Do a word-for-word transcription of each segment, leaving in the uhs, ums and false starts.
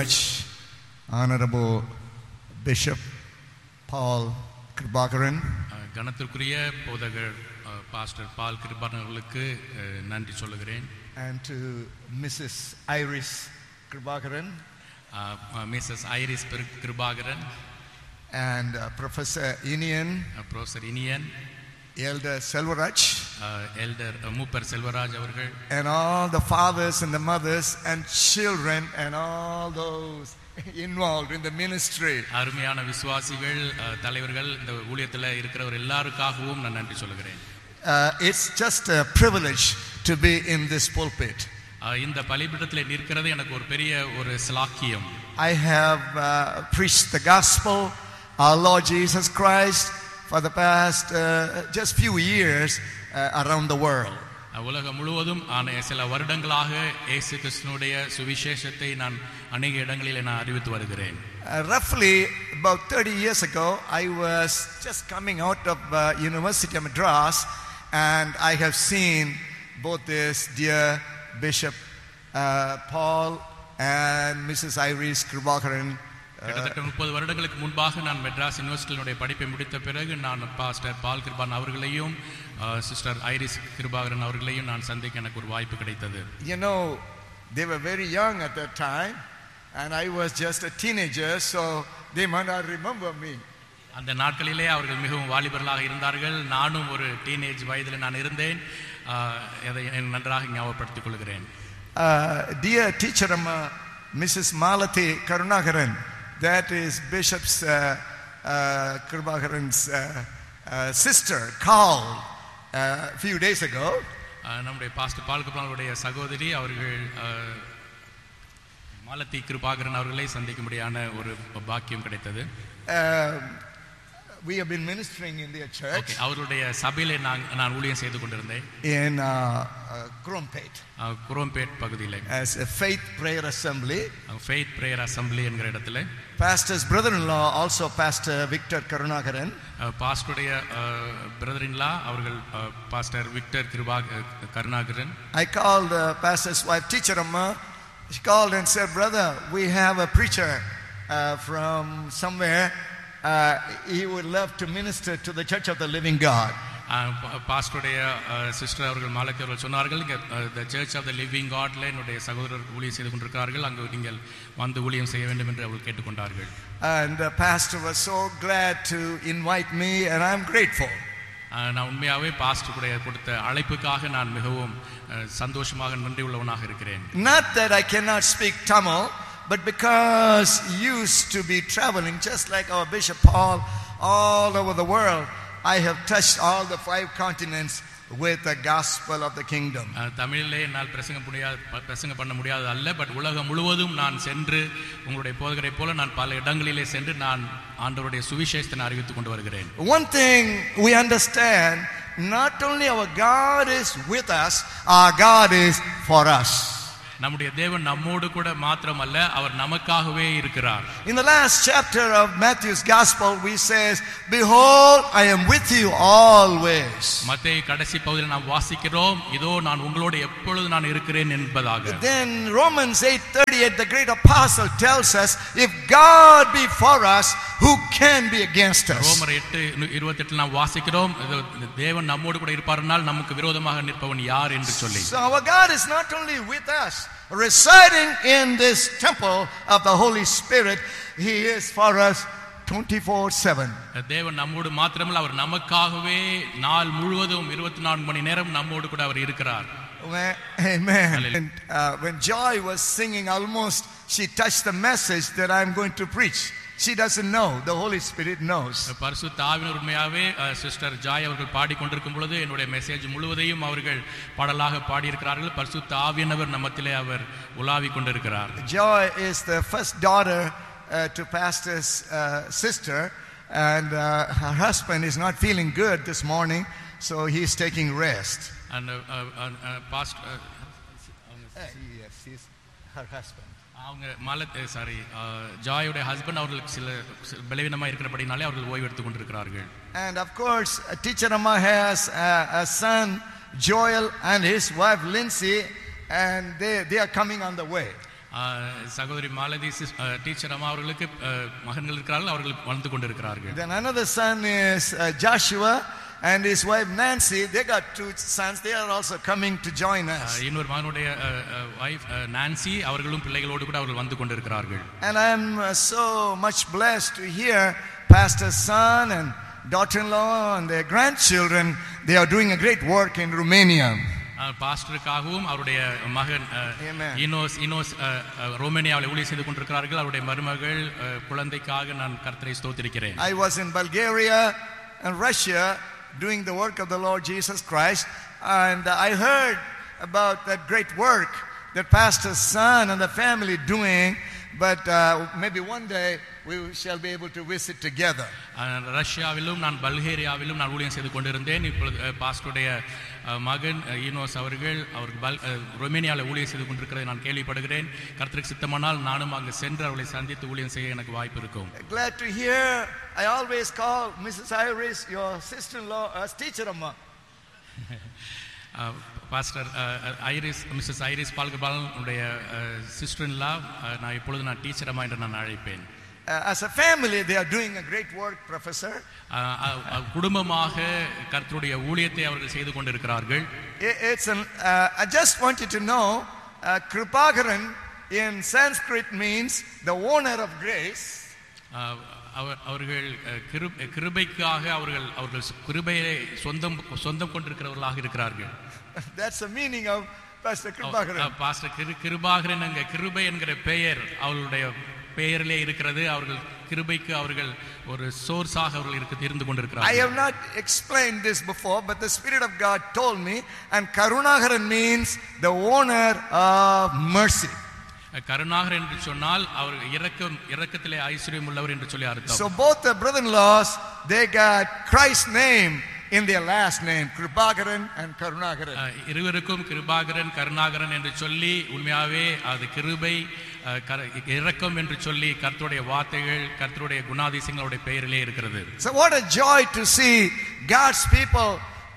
much, Honorable Bishop Paul Kribakaran. கணத்திற்குரிய போதகர் pastor பால் கிருபாகரன் அவர்களுக்கு நன்றி சொல்லுகிறேன். And to Missus Iris Kribakaran. Missus Iris Kribakaran. And uh, Professor Inian. Uh, Professor Inian. Elder Selvaraj. Uh, Elder uh, Mupar Selvaraj avargal. And all the fathers and the mothers and children and all those involved in the ministry. அருமையான விசுவாசிகள் தலைவர்கள் இந்த ஊழியத்துல இருக்கிறவர் எல்லாருக்காகவும் நான் நன்றி சொல்கிறேன். It's just a privilege to be in this pulpit. இந்த பலிபீடத்திலே நிற்கிறது எனக்கு ஒரு பெரிய ஒரு ஸ்லாக்கியம். I have uh, preached the gospel, our Lord Jesus Christ, for the past uh, just few years uh, around the world. உலகம் முழுவதும் சில வருடங்களாக இயேசு கிறிஸ்துவினுடைய சுவிசேஷத்தை நான் அநேக இடங்களில் நான் அறிவித்து வருகிறேன். Roughly about thirty years ago, I was just coming out of uh, University of Madras, and I have seen both this dear Bishop uh, Paul and Missus Iris Kribakaran. கிட்டத்தட்ட முப்பது வருடங்களுக்கு முன்பாக நான் மெட்ராஸ் யூனிவர்சிட்டியினுடைய படிப்பை முடித்த பிறகு நான் பாஸ்டர் பால் கிருபாகரன் அவர்களையும் சிஸ்டர் ஐரிஸ் கிருபாகரன் அவர்களையும் நான் சந்திக்க எனக்கு ஒரு வாய்ப்பு கிடைத்தது. You know, they were very young at that time, and I was just a teenager, so they might not remember me. அந்த நாட்களிலே அவர்கள் மிகவும் வாலிபர்களாக இருந்தார்கள். நானும் ஒரு டீனேஜ் வயதில் நான் இருந்தேன். அதை நன்றாக ஞாபகப்படுத்திக் கொள்கிறேன். Dear teacher Missus Malathi Karunakaran, that is Bishop's uh, uh, Kribakaran's uh, uh, sister, called uh, a few days ago. நம்முடைய பாஸ்டர் பால் கிருபாகரனுடைய சகோதரி அவர்கள் மாலதி கிருபாகரன் அவர்களை சந்திக்கும்படியான ஒரு பாக்கியம் கிடைத்தது. We have been ministering in their church. Okay, அவருடைய சபையிலே நான் நான் ஊழியம் செய்து கொண்டிருந்தேன். In uh, uh, Krompet. Krompet பகுதியிலே. As a Faith Prayer Assembly. Faith Prayer Assembly என்கிற இடத்திலே. Pastor's brother-in-law, also Pastor Victor Karunakaran. பாஸ்டருடைய brother-in-law அவர்கள் pastor Victor Karunakaran. I called uh, pastor's wife, teacher Amma. She called and said, "Brother, we have a preacher uh, from somewhere. Uh, he would love to minister to the Church of the Living God." பாஸ்டருடைய sister அவர்கள் மாலத்தி அவர்கள் சொன்னார்கள், the Church of the Living Godல என்னுடைய சகோதரர் ஊழியம் செய்து கொண்டிருக்கிறார்கள், அங்கு நீங்கள் வந்து ஊழியம் செய்ய வேண்டும் என்று அவர்கள் கேட்டுக்கொண்டார்கள். And the pastor was so glad to invite me, and I'm grateful. நான் உண்மையாகவே பாஸ்டருடைய கொடுத்த அழைப்புக்காக நான் மிகவும் சந்தோஷமாக நன்றி உள்ளவனாக இருக்கிறேன். Not that I cannot speak Tamil, but because used to be traveling just like our Bishop Paul all over the world, I have touched all the five continents with the gospel of the kingdom. தமிழிலே என்னால் பிரசங்கம் முடியாது பிரசங்கம் பண்ண முடியாது அல்ல, but உலகம் முழுவதும் நான் சென்று உங்களுடைய போதகரை போல நான் பல இடங்களிலே சென்று நான் ஆண்டவருடைய சுவிசேஷத்தை அறிவித்துக் கொண்டு வருகிறேன். One thing we understand, not only our God is with us, our God is for us. நம்முடைய தேவன் நம்மோடு கூட மாத்திரமல்ல, அவர் நமக்காகவே இருக்கிறார். In the last chapter of Matthew's gospel we says, "Behold, I am with you always." மத்தேயு கடைசி பகுதியில் நாம் வாசிக்கிறோம், இதோ நான் உங்களோடு எப்பொழுது நான் இருக்கிறேன் என்பதாக. Then Romans eight thirty-eight, the great apostle tells us, if God be for us, who can be against us? ரோமர் எட்டு இருபத்தெட்டு நாம் வாசிக்கிறோம், தேவன் நம்மோடு கூட இருப்பார்னால் நமக்கு விரோதமாக நிற்பவன் யார் என்று சொல்லி. So our God is not only with us, residing in this temple of the Holy Spirit, he is for us twenty-four seven. தேவன் நம்மோடு மாத்திரமல்ல, அவர் நமக்காகவே நாள் முழுவதும் இருபத்தி நான்கு மணி நேரம் நம்மோடு கூட அவர் இருக்கிறார். Amen. And, uh, when Joy was singing, almost she touched the message that I'm going to preach. She doesn't know, the Holy Spirit knows. பரிசுத்த ஆவியானவர் உண்மையாவே சிஸ்டர் ஜாய் அவர்கள் பாடி கொண்டிருக்கும் பொழுது என்னுடைய மெசேஜ் முழுவதையும் அவர்கள் பாடலாக பாடி இருக்கிறார்கள். பரிசுத்த ஆவியானவர் நம்மத்திலே அவர் உலாவி கொண்டிருக்கிறார். Joy is the first daughter uh, to pastor's uh, sister, and uh, her husband is not feeling good this morning, so he is taking rest. And uh, uh, uh, pastor uh, uh, yes, he's her husband. அவங்க மாலத் sorry ஜாயோட husband அவர்களுக்கு சில பலவீனமா இருக்கிறபடினாலே அவர்கள் ஓய்வு எடுத்துக் கொண்டிருக்கிறார்கள். And of course teacher Amma has a, a son Joel and his wife Lindsay, and they they are coming on the way. சகோதரி மாலதி டீச்சர் அம்மா அவர்களுக்கு மகன்கள் இருக்கிறார்கள், அவர்கள் வளர்ந்து கொண்டிருக்கிறார்கள். Then another son is uh, Joshua and his wife Nancy. They got two sons. They are also coming to join us. இன்னொரு மகனுடைய வைஃப் நான்சி, அவர்களும் பிள்ளைகளோடு கூட அவர்கள் வந்து கொண்டிருக்கிறார்கள். And I am uh, so much blessed to hear pastor's son and daughter-in-law and their grandchildren. They are doing a great work in Romania. பாஸ்டருக்காகவும் அவருடைய மகன் இனோஸ் இனோஸ் ரோமேனியாவில் ஊழியம் செய்து கொண்டிருக்கிறார்கள். அவருடைய மருமகள் குழந்தைக்காக நான் கர்த்தரை ஸ்தோத்திரிக்கிறேன். I was in Bulgaria and Russia doing the work of the Lord Jesus Christ, and I heard about that great work that pastor's son and the family doing, but uh, maybe one day we shall be able to visit together. ரஷ்யாவிலும் நான் பல்கேரியாவிலும் நான் ஊழியம் செய்து கொண்டிருந்தேன். இப்பொழுது பாஸ்டருடைய மகன் ஈனோஸ் அவர்கள் அவர் ரொமேனியாவில் ஊழியம் செய்து கொண்டிருக்கிறதை நான் கேள்விப்படுகிறேன். கர்த்தருக்கு சித்தமானால் நானும் அங்கு சென்று அவர்களை சந்தித்து ஊழியம் செய்ய எனக்கு வாய்ப்பு இருக்கும். Glad to hear. I always call Missus Iris your sister-in-law as teacher amma. Pastor iris Mrs iris பால்கபால் உடைய சிஸ்டர்-இன்-லா நான் இப்பொழுது நான் டீச்சர் அம்மா என்று நான் அழைப்பேன். As a family they are doing a great work, professor. குடும்பமாக கர்த்தருடைய ஊழியத்தை அவர்கள் செய்து கொண்டிருக்கிறார்கள். It's an uh, I just want you to know uh, Kripakaran in Sanskrit means the owner of grace. அவர்கள் கிருபைக்காக அவர்கள் அவர்கள் கிருபையை சொந்தம் சொந்தம் கொண்டிருக்கிறவர்களாக இருக்கிறார்கள். That's the meaning of Pastor Kripakaran. Pastor Kirubakaran என்கிற கிருபை என்கிற பெயர் அவர்களுடைய பெயரிலே இருக்கிறது. அவர்கள் கிருபைக்கு அவர்கள் ஒரு சோர்ஸாக அவர்கள் இருக்க இருந்து கொண்டிருக்கிறார்கள். I have not explained this before, but the Spirit of God told me, and Karunakaran means the owner of mercy. Karunakar என்று சொன்னால் அவர் இரக்கம் இரக்கத்திலே ஐஸ்வர்யம் உள்ளவர் என்று சொல்லி அர்த்தம். So both the brother-in-laws, they got Christ's name in their last name, Kripakaran and Karunakaran. இருவருக்கும் கிருபாகரன் கருணாகரன் என்று சொல்லி உண்மையாவே அது கிருபை இரக்கம் என்று சொல்லி கர்த்தருடைய வார்த்தைகள் கர்த்தருடைய குணாதிசயங்களுடைய பெயரிலே இருக்கிறது. So what a joy to see God's people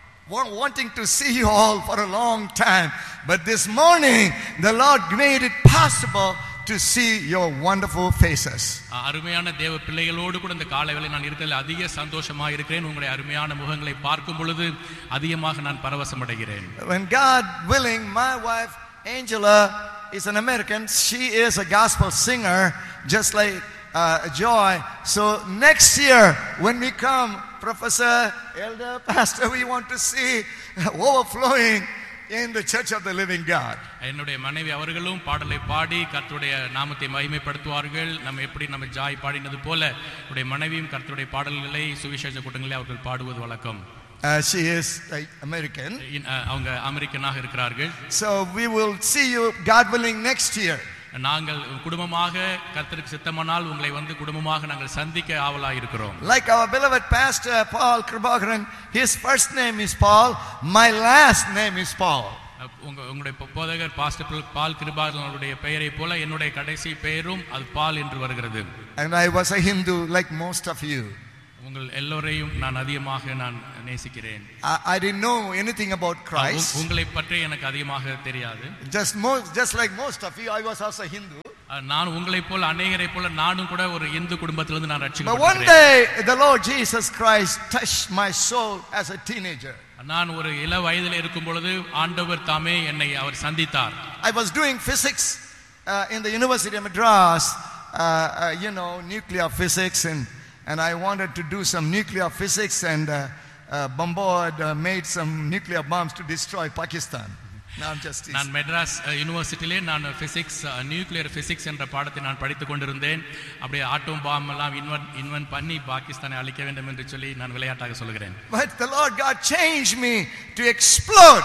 wanting to see you all for a long time, but this morning the Lord made it possible to see your wonderful faces. அருமையான தேவ பிள்ளைகளோடு கூட இந்த காலைவேளை நான் இருக்கிறதில் அதிக சந்தோஷமாக இருக்கிறேன். உங்களுடைய அருமையான முகங்களை பார்க்கும் பொழுது அதிகமாக நான் பரவசம் அடைகிறேன். When God willing, my wife Angela is an American. She is a gospel singer just like uh, Joy. So next year when we come, Professor, Elder, Pastor, we want to see overflowing in the church of the living God. என்னுடைய மனைவி அவர்களும் பாடலை பாடி கர்த்தருடைய நாமத்தை மகிமைப்படுத்துவார்கள். நம்ம எப்படி நம்ம Joy பாடினது போல உடைய மனைவியும் கர்த்தருடைய பாடல்களை சுவிசேஷ கூட்டங்களில் அவர்கள் பாடுவது வழக்கம். Uh, she is uh, American. அவங்க அமெரிக்கனாக இருக்கிறார்கள். So we will see you, God willing, next year. நாங்கள் குடும்பமாக கர்த்தருக்கு சித்தமானால் உங்களை வந்து குடும்பமாக நாங்கள் சந்திக்க ஆவலாக இருக்கிறோம். Like our beloved pastor Paul Kripakaran, his first name is Paul, my last name is Paul. உங்க உங்களுடைய போதகர் பாஸ்டர் பால் கிருபாகரன் அவருடைய பெயரை போல என்னுடைய கடைசி பெயரும் அது பால் என்று வருகிறது. And I was a Hindu like most of you. உங்கள் எல்லோரையும் நான் அதிகமாக நான் நேசிக்கிறேன். I didn't know anything about Christ. உங்களை பற்றி எனக்கு அதிகமாக தெரியாது. Just most just like most of you, I was also a Hindu. நான் உங்களை போல அநேகரை போல நானும் கூட ஒரு இந்து குடும்பத்திலிருந்து நான் ரட்சிக்கப்பட்டேன். But one day the Lord Jesus Christ touched my soul as a teenager. நான் ஒரு இள வயதில் இருக்கும் பொழுது ஆண்டவர் தாமே என்னை அவர் சந்தித்தார். I was doing physics uh, in the University of Madras, uh, uh, you know, nuclear physics, and and I wanted to do some nuclear physics and uh, uh, bombard uh, made some nuclear bombs to destroy Pakistan. Now I'm just நான் மெட்ராஸ் யூனிவர்சிட்டியிலே நான் physics nuclear physics என்ற பாடத்தை நான் படித்துக் கொண்டிருந்தேன். அப்படியே ஆட்டம் bomb எல்லாம் invent invent பண்ணி பாகிஸ்தானை அழிக்க வேண்டும் என்று சொல்லி நான் விளையாட்டாக சொல்கிறேன். But the Lord God changed me to explode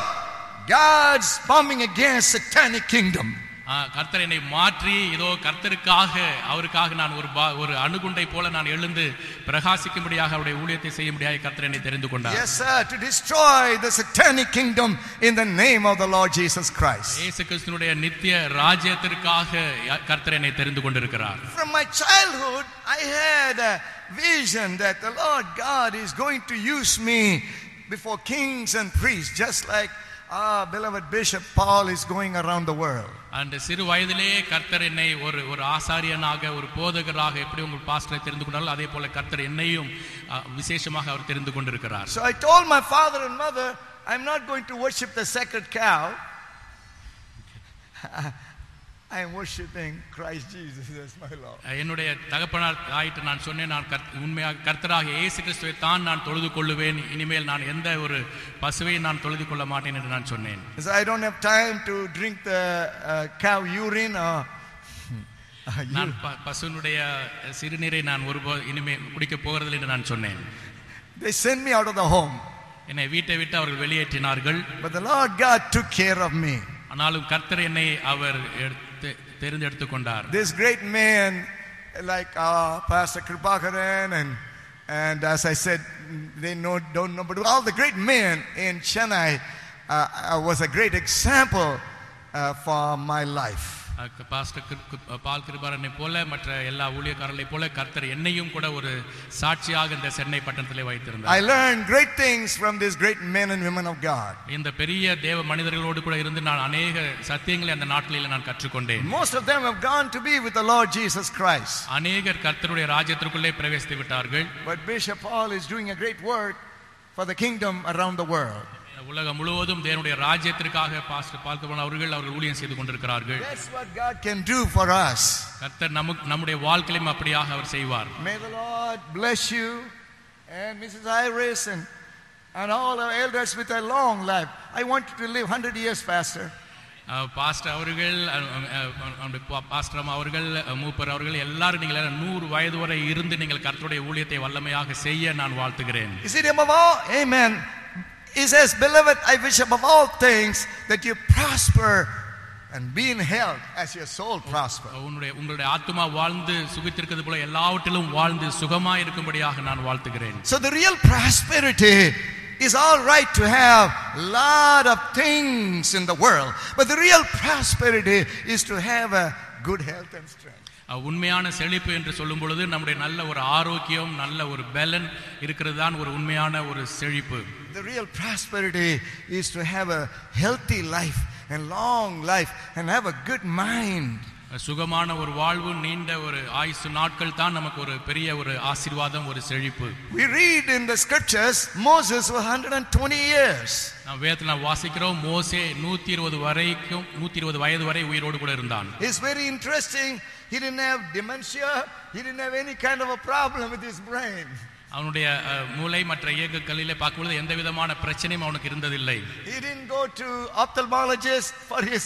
God's bombing against satanic kingdom. கர்த்தர் என்னை மாற்றி இதோ கர்த்தருக்காக அவருக்காக நான் ஒரு ஒரு அணுகுண்டை போல நான் எழுந்து பிரகாசிக்கும்படியாக அவருடைய ஊழியத்தை செய்யும்படியாக கர்த்தர் என்னை தெரிந்து கொண்டார். Yes sir, to destroy the satanic kingdom in the name of the Lord Jesus Christ. இயேசு கிறிஸ்துவினுடைய நித்திய ராஜ்யத்திற்காக கர்த்தர் என்னை தெரிந்து கொண்டிருக்கிறார். From my childhood I had a vision that the Lord God is going to use me before kings and priests, just like ah, beloved Bishop Paul is going around the world. அந்த சிறு வயதிலேயே கர்த்தர் என்னை ஒரு ஒரு ஆசாரியனாக ஒரு போதகராக எப்படி உங்கள் பாஸ்டரை தெரிந்து கொண்டாலும் அதே போல கர்த்தர் என்னையும் அஹ், விசேஷமாக அவர் தெரிந்து கொண்டிருக்கிறார். So I told my father and mother, I'm not going to worship the sacred cow. I am worshiping Christ Jesus as my Lord. என்னுடைய தகப்பனார் ஆயிட்டு நான் சொன்னேன், நான் கர்த்- உண்மையாக கர்த்தராக இயேசு கிறிஸ்துவை தான் நான் தொழுது கொள்ளுவேன், இனிமேல் நான் எந்த ஒரு பசுவை நான் தொழுது கொள்ள மாட்டேன் என்று நான் சொன்னேன். So I don't have time to drink the uh, cow urine or uh, நான் you. ப- பசுனுடைய சிறுநீரை நான் ஒருபோது இனிமேல் குடிக்க போகிறதில்லை என்று நான் சொன்னேன். They sent me out of the home, என்னை வீட்டை விட்டு அவர்கள் வெளியேற்றினார்கள். but the Lord God took care of me. ஆனாலும் கர்த்தர் என்னை அவர் எடுத்து தெரிந்தெடுத்துக் கொண்டார். This great man like uh, Pastor Kripakaran and and as I said, they know don't know, but all the great men in Chennai uh, uh, was a great example uh, for my life. Ah pastor கிரு- கு- பால் கிருபாரனை போல மற்ற எல்லா ஊழியக்காரர்களை போல கர்த்தர் என்னையும் கூட ஒரு சாட்சியாக இந்த சென்னை பட்டணத்திலே வைத்திருந்தார். I learned great things from these great men and women of God. இந்த பெரிய தேவ மனிதர்களோடு கூட இருந்து நான் அநேக சத்தியங்களை அந்த நாட்களில் நான் கற்றுக்கொண்டேன். Most of them have gone to be with the Lord Jesus Christ. அநேகர் கர்த்தருடைய ராஜ்யத்திற்குள்ளே பிரவேசித்து விட்டார்கள். But Bishop Paul is doing a great work for the kingdom around the world. உலகம் முழுவதும் தேவனுடைய ராஜ்யத்திற்காக பாஸ்டர் பால் கிருபாரன் அவர்கள் அவர்கள் ஊழியம் செய்து கொண்டிருக்கிறார்கள். That's what God can do for us. கர்த்தர் நமக்கு நம்முடைய வாழ்க்கையிலும் அப்படியாக அவர் செய்வார். May the Lord bless you and Missus Iris and, and all our elders with a long life. I want you to live one hundred years, Pastor. Ah pastor அவர்கள் அஹ் அஹ் அவருடைய பா- pastor அம்மா அவர்கள் அஹ் மூப்பர் அவர்கள் எல்லாரும் நீங்கள் எல்லாம் நூறு வயது வரை இருந்து நீங்கள் கர்த்தருடைய ஊழியத்தை வல்லமையாக செய்ய நான் வாழ்த்துகிறேன். Is it above all? Amen. He says, beloved, I wish above all things that you prosper and be in health as your soul prosper. உன்னுடைய உங்களுடைய ஆத்துமா வாழ்ந்து சுகித்திருக்கிறது போல எல்லாவற்றிலும் வாழ்ந்து சுகமாய் இருக்கும்படியாக நான் வாழ்த்துகிறேன். So the real prosperity is all right to have a lot of things in the world, but the real prosperity is to have a good health and strength. அஹ் உண்மையான செழிப்பு என்று சொல்லும் பொழுது நம்முடைய நல்ல ஒரு ஆரோக்கியம் நல்ல ஒரு பலன் இருக்கிறது தான் ஒரு உண்மையான ஒரு செழிப்பு. The real prosperity is to have a healthy life and long life and have a good mind. சுகமான ஒரு வாழ்வு நீண்ட ஒரு ஆயுசு நாட்கள் தான் நமக்கு ஒரு பெரிய ஒரு ஆசீர்வாதம் ஒரு செழிப்பு. We read in the scriptures Moses was one hundred twenty years. நாம் வேதத்தில் நாம் வாசிக்கிறோம் மோசே நூத்தி இருபது வரைக்கும் நூத்தி இருபது வயது வரை உயிரோடு கூட இருந்தான். It's very interesting. He didn't have dementia. He didn't have any kind of a problem with his brain. அவனுடைய அஹ், மூளை மற்ற இயக்கங்களிலே பார்க்கும்போது எந்த விதமான பிரச்சனையும் அவனுக்கு இருந்ததில்லை. He didn't go to ophthalmologist for his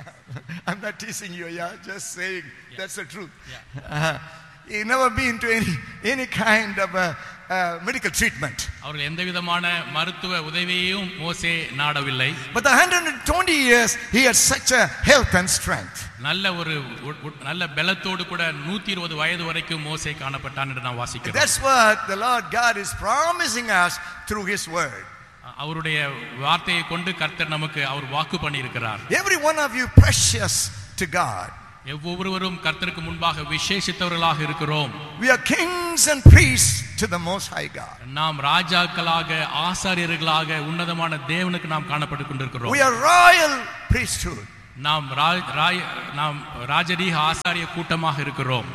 I'm not teasing you, yeah, just saying that's the truth. Uh, he never been to any any kind of a, uh, medical treatment. அவர்கள் எந்த விதமான மருத்துவ உதவியையும் மோசே நாடவில்லை. But the one hundred twenty years he had such a health and strength. நல்ல ஒரு உ- உ- நல்ல பலத்தோடு கூட நூத்தி இருபது வயது வரைக்கும் மோசே காணப்பட்டான் என்று நான் வாசிக்கிறேன். That's what the Lord God is promising us through his word. அவருடைய வார்த்தையை கொண்டு கர்த்தர் நமக்கு அவர் வாக்கு பண்ணி இருக்கிறார். Every one of you precious to God. ஒவ்வொருவரும் கர்த்தருக்கு முன்பாக விசேஷித்தவர்களாக இருக்கிறோம். We are kings and priests to the most high God. நாம் ராஜாக்களாக ஆசாரியர்களாக உன்னதமான தேவனுக்கு நாம் காணப்பட்டுக் கொண்டிருக்கிறோம். We are royal priesthood. நாம் ரா- ராய்- நாம் ராஜரீக ஆசாரிய கூட்டமாக இருக்கிறோம்.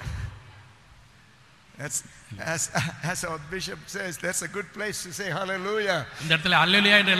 That's as as our bishop says, that's a good place to say hallelujah. இந்த இடத்துல அல்லேலூயா என்ற